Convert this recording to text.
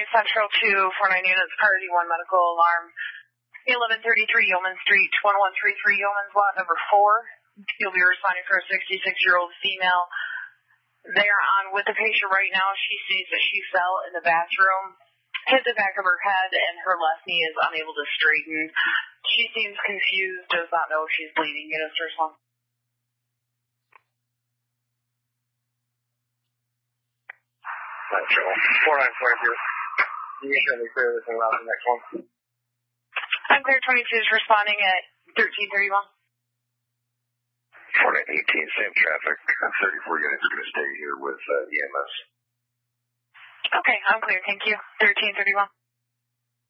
Central to 49 units, priority 1 medical alarm. 1133 Yeoman Street, 1133 Yeoman's lot number 4. You'll be responding for a 66-year-old female. They are on with the patient right now. She sees that she fell in the bathroom, hit the back of her head, and her left knee is unable to straighten. She seems confused, does not know if she's bleeding. Units to respond. Central, 4942. You can show me clear this and allow the next one. I'm clear 22 is responding at 1331. 4918, same traffic. 34 units are going to stay here with EMS. Okay, I'm clear. Thank you. 1331.